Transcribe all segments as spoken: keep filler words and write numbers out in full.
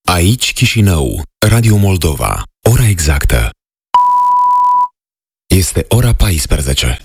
Aici Chișinău, Radio Moldova. Ora exactă este ora paisprezece.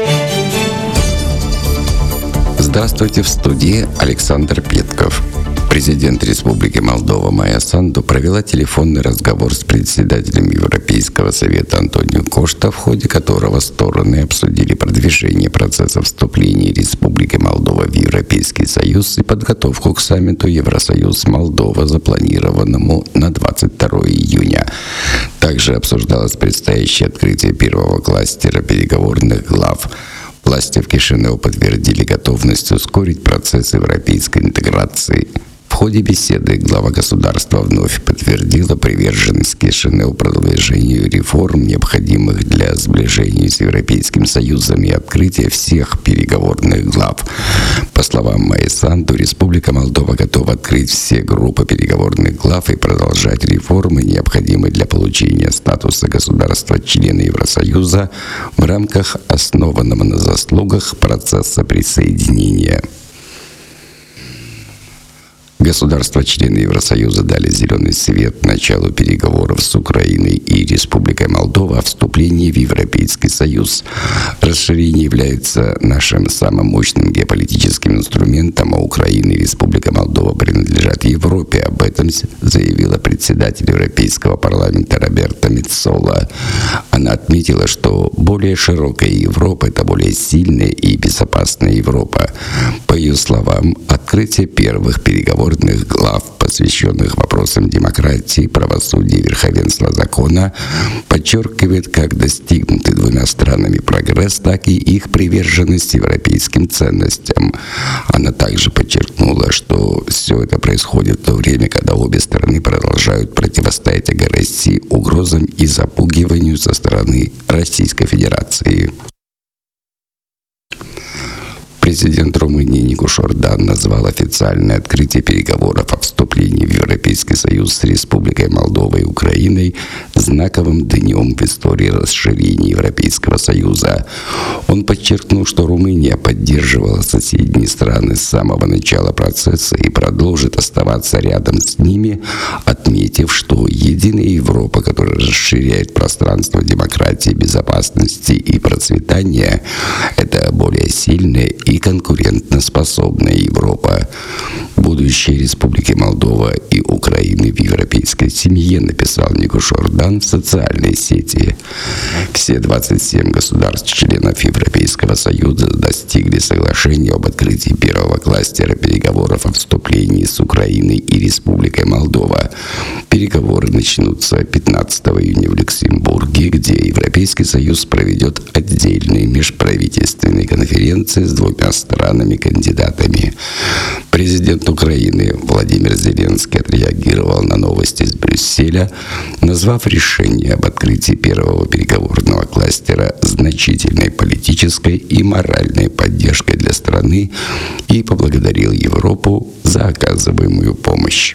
Здравствуйте, в студии Александр Петков. Президент Республики Молдова Майя Санду провела телефонный разговор с председателем Европейского совета Антонио Кошта, в ходе которого стороны обсудили продвижение процесса вступления Республики Молдова в Европейский Союз и подготовку к саммиту Евросоюз-Молдова, запланированному на двадцать второе июня. Также обсуждалось предстоящее открытие первого кластера переговорных глав. Власти в Кишиневе подтвердили готовность ускорить процесс европейской интеграции. В ходе беседы глава государства вновь подтвердила приверженность Кишиневу продвижению реформ, необходимых для сближения с Европейским Союзом и открытия всех переговорных глав. По словам Майи Санду, Республика Молдова готова открыть все группы переговорных глав и продолжать реформы, необходимые для получения статуса государства-члена Евросоюза в рамках основанного на заслугах процесса присоединения. Государства-члены Евросоюза дали зеленый свет началу переговоров с Украиной и Республикой Молдова о вступлении в Европейский Союз. Расширение является нашим самым мощным геополитическим инструментом, а Украина и Республика Молдова принадлежат Европе. Об этом заявила председатель Европейского парламента Роберта Меццола. Она отметила, что более широкая Европа – это более сильная и безопасная Европа. По ее словам, открытие первых переговоров глав, посвященных вопросам демократии, правосудия и верховенства закона, подчеркивает как достигнутый двумя странами прогресс, так и их приверженность европейским ценностям. Она также подчеркнула, что все это происходит в то время, когда обе стороны продолжают противостоять агрессии, угрозам и запугиванию со стороны Российской Федерации. Президент Румынии Никош Ордан назвал официальное открытие переговоров о вступлении в Европейский Союз с Республикой Молдова и Украиной знаковым днем в истории расширения Европейского Союза. Он подчеркнул, что Румыния поддерживала соседние страны с самого начала процесса и продолжит оставаться рядом с ними, отметив, что единая Европа, которая расширяет пространство демократии, безопасности и процветания, это более сильная и конкурентоспособная Европа. Будущее Республики Молдова и Украины в европейской семье, написал Никош Ордан в социальной сети. Все двадцать семь государств-членов Европейского Союза достигли соглашения об открытии первого кластера переговоров о вступлении с Украиной и Республикой Молдова. Переговоры начнутся пятнадцатого июня в Люксембурге, где Европейский Союз проведет отдельные межправительственные конференции с двумя странами-кандидатами. Президент Украины Владимир Зеленский отреагировал на новости из Брюсселя, назвав решение об открытии первого переговорного кластера значительной политической и моральной поддержкой для страны и поблагодарил Европу за оказываемую помощь.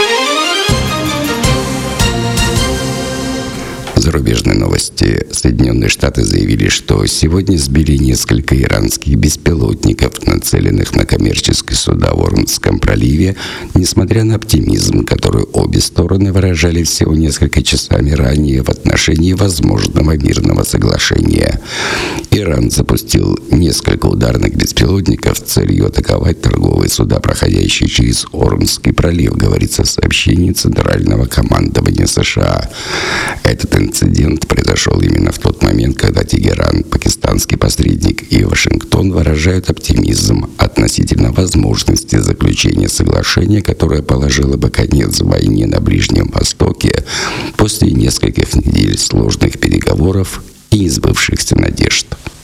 Зарубежные новости. Соединенные Штаты заявили, что сегодня сбили несколько иранских беспилотников, нацеленных на коммерческие суда в Ормском проливе, несмотря на оптимизм, который обе стороны выражали всего несколько часами ранее в отношении возможного мирного соглашения. Иран запустил несколько ударных беспилотников с целью атаковать торговые суда, проходящие через Ормский пролив, говорится в сообщении Центрального командования США. Этот инцидент произошел именно в тот момент, когда Тегеран, пакистанский посредник и Вашингтон выражают оптимизм относительно возможности заключения соглашения, которое положило бы конец войне на Ближнем Востоке после нескольких недель сложных переговоров и несбывшихся надежд.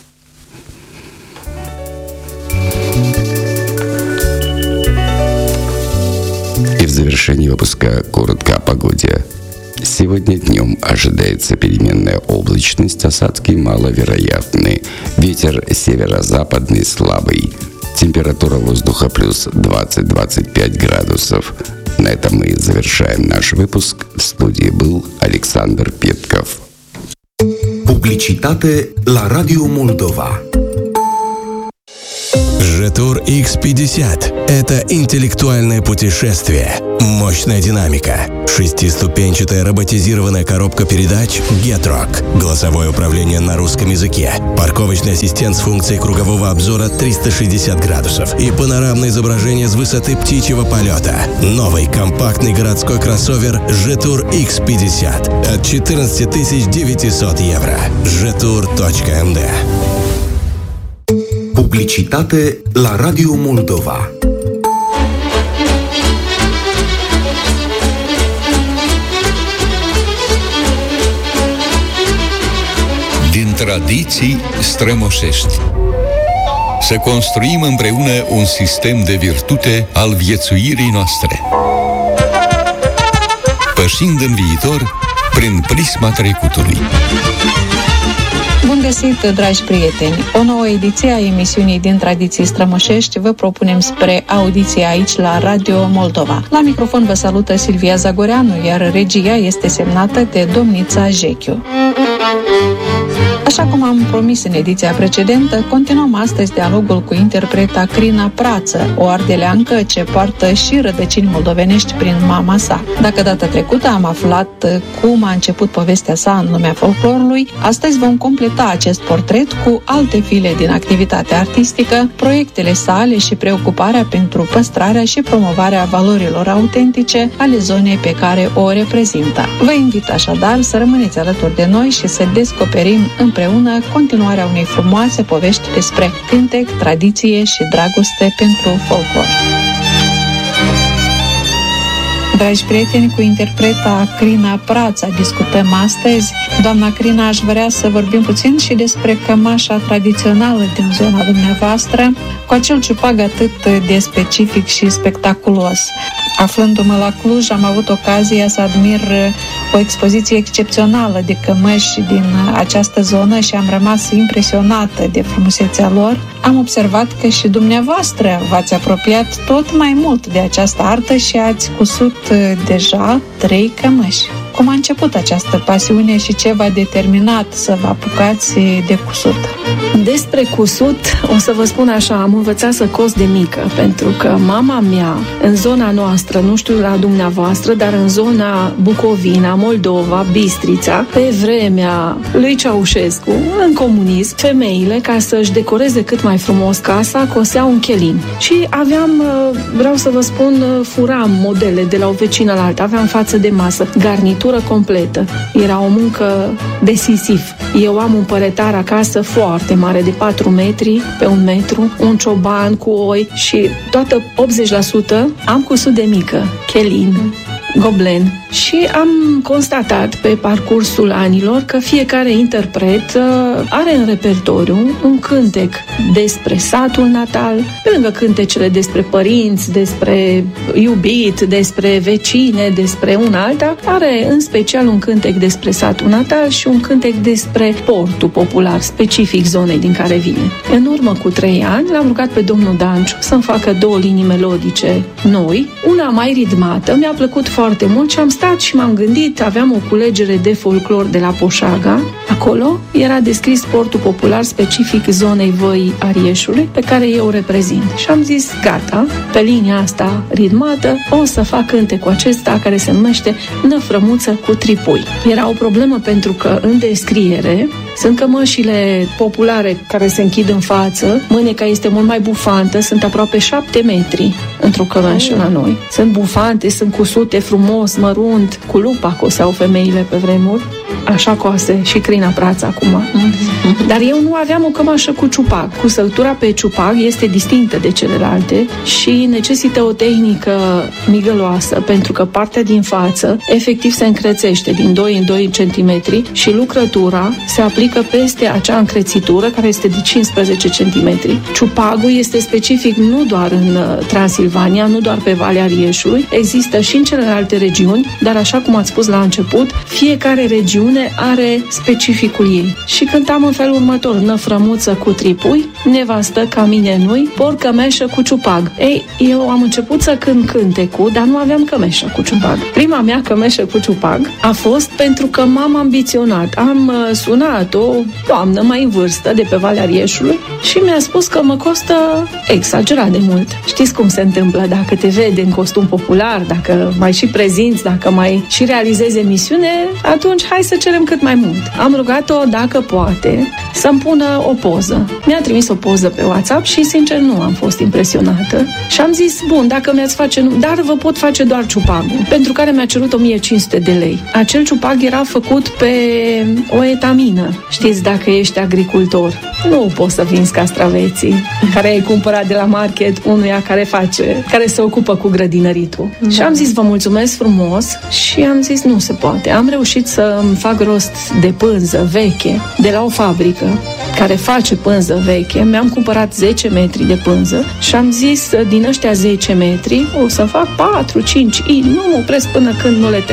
И в завершении выпуска коротко о погоде. Сегодня днем ожидается переменная облачность, осадки маловероятны. Ветер северо-западный слабый. Температура воздуха плюс двадцать-двадцать пять градусов. На этом мы завершаем наш выпуск. В студии был Александр Петков. Publicitate la Radio Moldova. Jetour икс пятьдесят. Это интеллектуальное путешествие, мощная динамика, шестиступенчатая роботизированная коробка передач Getrock, голосовое управление на русском языке, парковочный ассистент с функцией кругового обзора триста шестьдесят градусов и панорамное изображение с высоты птичьего полета. Новый компактный городской кроссовер Jetour икс пятьдесят от четырнадцать тысяч девятьсот евро. jetour точка эм дэ. Publicitate la Radio Moldova. Din tradiții strămoșești. Să construim împreună un sistem de virtute al viețuirii noastre, pășind în viitor prin prisma trecutului. Bun găsit, dragi prieteni! O nouă ediție a emisiunii Din Tradiții Strămoșești vă propunem spre audiție aici la Radio Moldova. La microfon vă salută Silvia Zagoreanu, iar regia este semnată de domnița Jechiu. Așa cum am promis în ediția precedentă, continuăm astăzi dialogul cu interpreta Crina Prață, o ardeleancă ce poartă și rădăcini moldovenești prin mama sa. Dacă data trecută am aflat cum a început povestea sa în lumea folclorului, astăzi vom completa acest portret cu alte file din activitatea artistică, proiectele sale și preocuparea pentru păstrarea și promovarea valorilor autentice ale zonei pe care o reprezintă. Vă invit așadar să rămâneți alături de noi și să descoperim împreună continuarea unei frumoase povești despre cântec, tradiție și dragoste pentru folclor. Dragi prieteni, cu interpreta Crina Prața discutăm astăzi. Doamna Crina, aș vrea să vorbim puțin și despre cămașa tradițională din zona dumneavoastră, cu acel ciupag atât de specific și spectaculos. Aflându-mă la Cluj, am avut ocazia să admir o expoziție excepțională de cămăși din această zonă și am rămas impresionată de frumusețea lor. Am observat că și dumneavoastră v-ați apropiat tot mai mult de această artă și ați cusut deja trei cămăși. Cum a început această pasiune și ce v-a determinat să vă apucați de cusut? Despre cusut, o să vă spun așa, am învățat să cos de mică, pentru că mama mea, în zona noastră, nu știu la dumneavoastră, dar în zona Bucovina, Moldova, Bistrița, pe vremea lui Ceaușescu, în comunism, femeile, ca să-și decoreze cât mai frumos casa, coseau un chelin. Și aveam, vreau să vă spun, furam modele de la o vecină la alta, aveam față de masă, garnitură completă. Era o muncă de sisif. Eu am un păretar acasă foarte mare, de patru metri pe un metru, un cioban cu oi și toată optzeci la sută am cusut de mică, chelin, goblen. Și am constatat pe parcursul anilor că fiecare interpret are în repertoriu un cântec despre satul natal, pe lângă cântecele despre părinți, despre iubit, despre vecine, despre una alta, are în special un cântec despre satul natal și un cântec despre portul popular, specific zonei din care vine. În urmă cu trei ani l-am rugat pe domnul Danciu să-mi facă două linii melodice noi, una mai ritmată, mi-a plăcut foarte mult și am stat și m-am gândit, aveam o culegere de folclor de la Poșaga, acolo era descris sportul popular specific zonei Văii Arieșului, pe care eu o reprezint. Și am zis, gata, pe linia asta ritmată, o să fac cântecul acesta care se numește Năfrămuță cu tripui. Era o problemă pentru că în descriere sunt cămășile populare care se închid în față, mâneca este mult mai bufantă, sunt aproape șapte metri într-o cămășă la noi. Sunt bufante, sunt cusute frumos, mărunt, cu lupa coseau femeile pe vremuri, așa coase și Crina Prața acum. Dar eu nu aveam o cămașă cu ciupag. Cusătura pe ciupag este distinctă de celelalte și necesită o tehnică migăloasă, pentru că partea din față efectiv se încrețește din doi în doi centimetri și lucrătura se aplică peste acea încrețitură care este de cincisprezece centimetri. Ciupagul este specific nu doar în Transilvania, nu doar pe Valea Arieșului, există și în celelalte regiuni, dar așa cum ați spus la început, fiecare regiune emisiune are specificul ei. Și cântam în felul următor: năfrămuță cu tripui, nevastă ca mine nu-i, por cămeșă cu ciupag. Ei, eu am început să cânt cântecul, dar nu aveam cămeșă cu ciupag. Prima mea cămeșă cu ciupag a fost pentru că m-am ambiționat. Am sunat o doamnă mai în vârstă de pe Valea Rieșului și mi-a spus că mă costă exagerat de mult. Știți cum se întâmplă? Dacă te vede în costum popular, dacă mai și prezinți, dacă mai și realizezi emisiune, atunci hai să cerem cât mai mult. Am rugat-o, dacă poate, să-mi pună o poză. Mi-a trimis o poză pe WhatsApp și, sincer, nu am fost impresionată. Și am zis, bun, dacă mi-ați face, dar vă pot face doar ciupagul, pentru care mi-a cerut o mie cinci sute de lei. Acel ciupag era făcut pe o etamină. Știți, dacă ești agricultor, nu poți să vinzi castraveții care ai cumpărat de la market unuia care face, care se ocupă cu grădinăritul. Da. Și am zis, vă mulțumesc frumos, și am zis, nu se poate. Am reușit să îmi fac rost de pânză veche de la o fabrică care face pânză veche. Mi-am cumpărat zece metri de pânză și am zis, din ăștia zece metri o să fac patru cinci, nu mă opresc până când nu le termin.